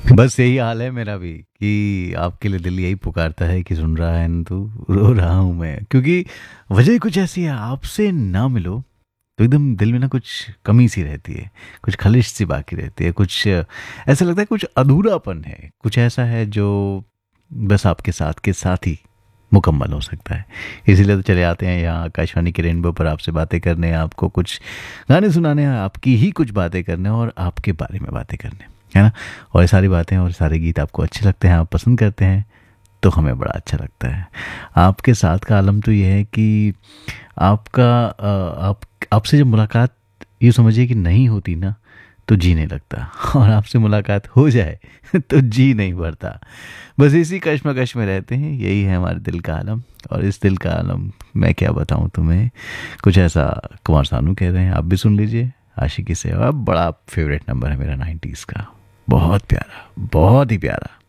बस यही हाल है मेरा भी कि आपके लिए दिल यही पुकारता है कि सुन रहा है न तू, रो रहा हूँ मैं, क्योंकि वजह कुछ ऐसी है, आपसे ना मिलो तो एकदम दिल में ना कुछ कमी सी रहती है, कुछ खलिश सी बाकी रहती है, कुछ ऐसा लगता है कुछ अधूरापन है, कुछ ऐसा है जो बस आपके साथ के साथ ही मुकम्मल हो सकता है। इसीलिए तो चले आते हैं यहाँ आकाशवाणी के रेनबो पर आपसे बातें करने, आपको कुछ गाने सुनाने, आपकी ही कुछ बातें करने और आपके बारे में बातें करने, है ना। और ये सारी बातें और सारे गीत आपको अच्छे लगते हैं, आप पसंद करते हैं, तो हमें बड़ा अच्छा लगता है। आपके साथ का आलम तो ये है कि आपका आप आपसे जब मुलाकात यूँ समझिए कि नहीं होती ना, तो जी नहीं लगता, और आपसे मुलाकात हो जाए तो जी नहीं भरता। बस इसी कश्मकश में रहते हैं, यही है हमारे दिल का आलम। और इस दिल का आलम मैं क्या बताऊं तुम्हें, कुछ ऐसा कुमार सानू कह रहे हैं, आप भी सुन लीजिए। आशिकी से अब बड़ा फेवरेट नंबर है मेरा 90s का, बहुत प्यारा, बहुत ही प्यारा।